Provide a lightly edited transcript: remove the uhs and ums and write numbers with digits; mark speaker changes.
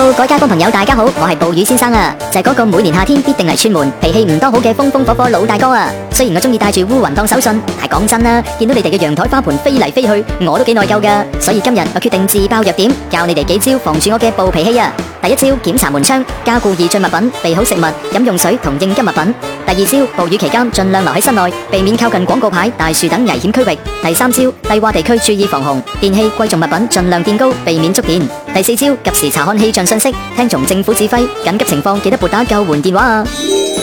Speaker 1: Hello， 各位街坊朋友，大家好，我係暴雨先生啊，就係嗰個每年夏天必定嚟串門、脾氣唔多好嘅風風火火老大哥啊。雖然我中意帶住烏雲當手信，係講真啦，見到你哋嘅陽台花盆飛嚟飛去，我都幾內疚噶。所以今日我決定自爆弱點，教你哋幾招防住我嘅暴脾氣啊。第一招，檢查門窗，加固易進物品，備好食物、飲用水同應急物品。第二招，暴雨期間盡量留喺室內，避免靠近廣告牌、大樹等危險區域。第三招，低洼地區注意防洪，電器、貴重物品盡量墊高，避免觸電。第四招，及時查看氣象信息，聽從政府指揮，緊急情況記得撥打救援電話啊。